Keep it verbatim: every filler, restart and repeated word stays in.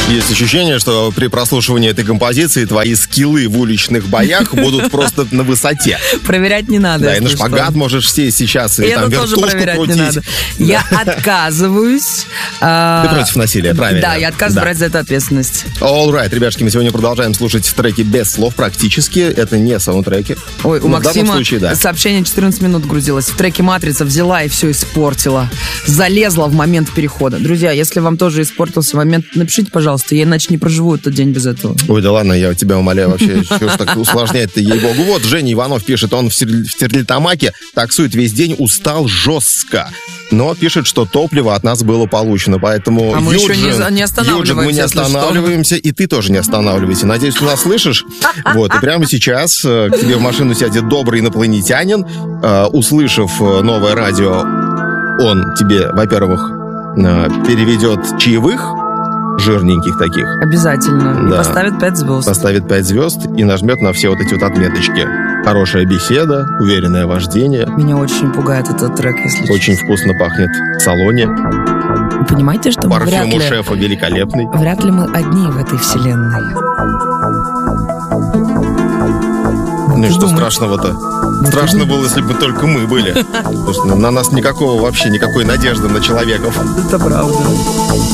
Есть ощущение, что при прослушивании этой композиции твои скиллы в уличных боях будут просто на высоте. Проверять не надо. Да, и на шпагат можешь сесть сейчас, и там вертушку крутить. Я отказываюсь. Ты против насилия, правильно? Да, я отказываюсь брать за это ответственность. All right, ребятушки, мы сегодня продолжаем слушать треки без слов практически. Это не саундтреки. Ой, у Максима сообщение четырнадцать минут грузилось. В треке «Матрица» взяла и все испортила. Залезла в момент перехода. Друзья, если вам тоже испортился момент, напишите, пожалуйста, я иначе не проживу этот день без этого. Ой, да ладно, я тебя умоляю, вообще, что ж так усложнять-то, ей-богу. Вот, Женя Иванов пишет, он в Стерлитамаке таксует весь день, устал жестко. Но пишет, что топливо от нас было получено, поэтому, а мы Юджин, еще не, не останавливаемся, Юджин, мы не останавливаемся, и ты тоже не останавливайся. Надеюсь, ты нас слышишь. Вот, и прямо сейчас к тебе в машину сядет добрый инопланетянин. Услышав новое радио, он тебе, во-первых, переведет чаевых, жирненьких таких. Обязательно. Да. И поставит пять звезд. Поставит пять звезд и нажмет на все вот эти вот отметочки. Хорошая беседа, уверенное вождение. Меня очень пугает этот трек, если честно. Очень вкусно пахнет в салоне. Вы понимаете, что парфюм мы вряд у ли... шефа великолепный. Вряд ли мы одни в этой вселенной. Ну и что страшного-то? Страшно было, если бы только мы были. Потому что на нас никакого вообще, никакой надежды на человеков. Это правда.